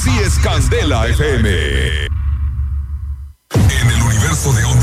Así es Candela FM. En el universo de